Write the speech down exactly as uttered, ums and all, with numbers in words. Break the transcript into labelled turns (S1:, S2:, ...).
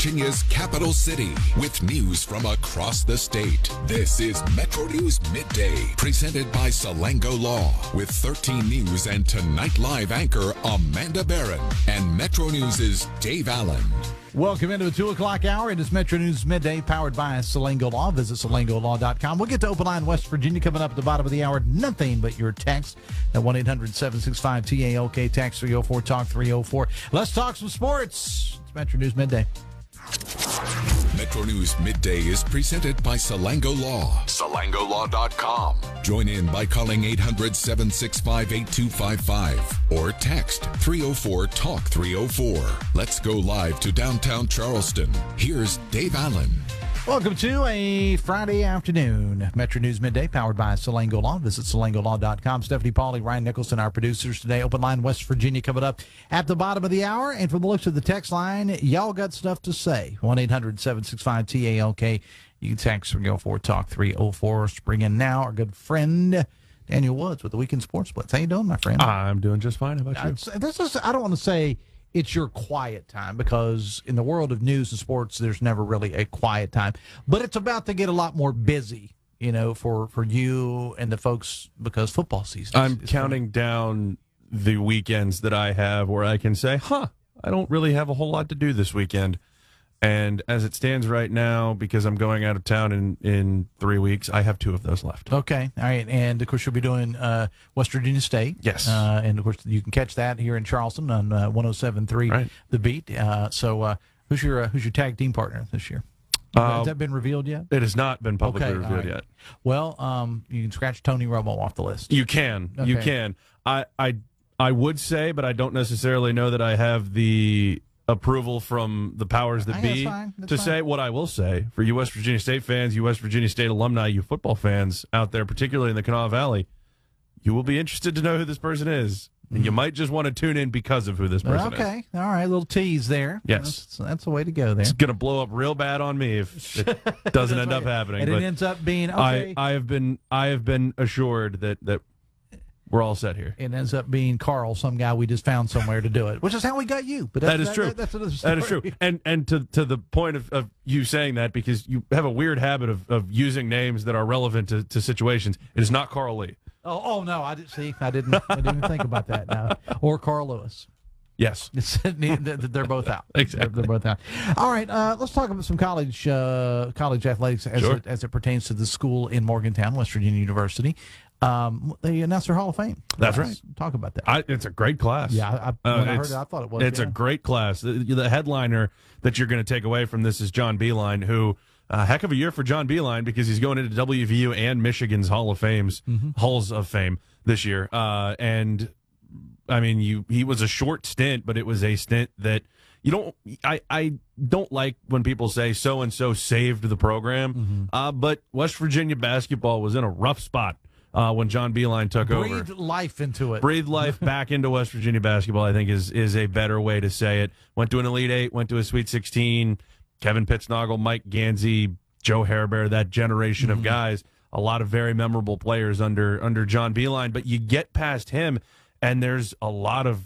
S1: Virginia's capital city, with news from across the state. This is Metro News Midday, presented by Salango Law, with thirteen News and Tonight Live anchor Amanda Barron and Metro News' Dave Allen.
S2: Welcome into the two o'clock hour. It is Metro News Midday, powered by Salango Law. Visit salango law dot com. We'll get to Open Line West Virginia coming up at the bottom of the hour. Nothing but your text at one eight hundred seven six five T A L K. Text three oh four talk three oh four. Let's talk some sports. It's Metro News Midday.
S1: Metro News Midday is presented by Salango Law. salango law dot com. Join in by calling eight hundred seven six five eight two five five or text three oh four talk three oh four. Let's go live to downtown Charleston. Here's Dave Allen.
S2: Welcome to a Friday afternoon. Metro News Midday, powered by Salango Law. Visit salango law dot com. Stephanie Pauly, Ryan Nicholson, our producers today. Open Line West Virginia coming up at the bottom of the hour. And from the looks of the text line, y'all got stuff to say. one eight hundred seven six five T A L K. You can text three oh four talk three oh four. Spring in now. Our good friend Daniel Woods with the Weekend Sports Blitz. How you doing, my friend?
S3: I'm doing just fine. How about you?
S2: It's, this is, I don't want to say it's your quiet time, because in the world of news and sports, there's never really a quiet time. But it's about to get a lot more busy, you know, for, for you and the folks, because football season.
S3: I'm is counting fun. down the weekends that I have where I can say, huh, I don't really have a whole lot to do this weekend. And as it stands right now, because I'm going out of town in, in three weeks, I have two of those left.
S2: Okay. All right. And, of course, you'll be doing uh, West Virginia State.
S3: Yes.
S2: Uh, and, of course, you can catch that here in Charleston on uh, one oh seven point three
S3: right.
S2: The Beat. Uh, so uh, who's your uh, who's your tag team partner this year?
S3: Uh,
S2: Has that been revealed yet?
S3: It has not been publicly
S2: okay,
S3: revealed
S2: right.
S3: yet.
S2: Well, um, you can scratch Tony Romo off the list.
S3: You can.
S2: Okay.
S3: You can. I, I, I would say, but I don't necessarily know that I have the approval from the powers that be
S2: fine.
S3: to
S2: fine.
S3: say what I will say. For you West Virginia State fans, you West Virginia State alumni, you football fans out there, particularly in the Kanawha Valley, you will be interested to know who this person is. And you might just want to tune in because of who this person
S2: okay.
S3: is.
S2: Okay. All right. A little tease there.
S3: Yes.
S2: That's, that's the way to go there.
S3: It's going to blow up real bad on me if it doesn't end up happening.
S2: And
S3: but
S2: it ends up being, okay.
S3: I, I have been I have been assured that, that we're all set here.
S2: It ends up being Carl, some guy we just found somewhere to do it, which is how we got you. But that's,
S3: that is
S2: that,
S3: true.
S2: That, that's another story.
S3: That is true. And and to to the point of, of you saying that, because you have a weird habit of, of using names that are relevant to, to situations. It is not Carl Lee.
S2: Oh, oh no! I didn't see. I didn't. I didn't even think about that. No. Or Carl Lewis.
S3: Yes,
S2: It's, they're both out.
S3: Exactly.
S2: They're, they're both out. All right. Uh, let's talk about some college uh, college athletics as
S3: Sure.
S2: it, as it pertains to the school in Morgantown, West Virginia University. Um, they announced their Hall of Fame.
S3: That's
S2: Let's
S3: right.
S2: Talk about that.
S3: I, it's a great class.
S2: Yeah, I, I,
S3: Uh,
S2: when I heard
S3: it's-
S2: it, I thought it was.
S3: It's
S2: yeah.
S3: a great class. The, the headliner that you're going to take away from this is John Beilein, who a uh, heck of a year for John Beilein, because he's going into W V U and Michigan's Hall of Fame's
S2: Mm-hmm.
S3: Halls of Fame this year. Uh, and I mean, you he was a short stint, but it was a stint that you don't. I I don't like when people say so and so saved the program.
S2: Mm-hmm.
S3: Uh, but West Virginia basketball was in a rough spot uh, when John Beilein took
S2: Breathed
S3: over.
S2: Breathed life into it.
S3: Breathe life back into West Virginia basketball, I think, is is a better way to say it. Went to an Elite Eight, went to a Sweet sixteen. Kevin Pittsnoggle, Mike Gansey, Joe Harabear, that generation
S2: Mm-hmm.
S3: of guys. A lot of very memorable players under under John Beilein. But you get past him, and there's a lot of